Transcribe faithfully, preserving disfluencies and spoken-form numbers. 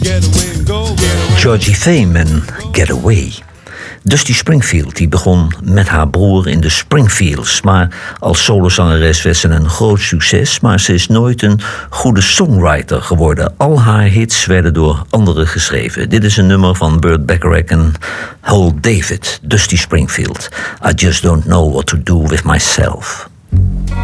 Georgie Fame en Get Away. Dusty Springfield die begon met haar broer in de Springfields, maar als solozangeres werd ze een groot succes, maar ze is nooit een goede songwriter geworden. Al haar hits werden door anderen geschreven. Dit is een nummer van Burt Bacharach en Hal David, Dusty Springfield. I just don't know what to do with myself.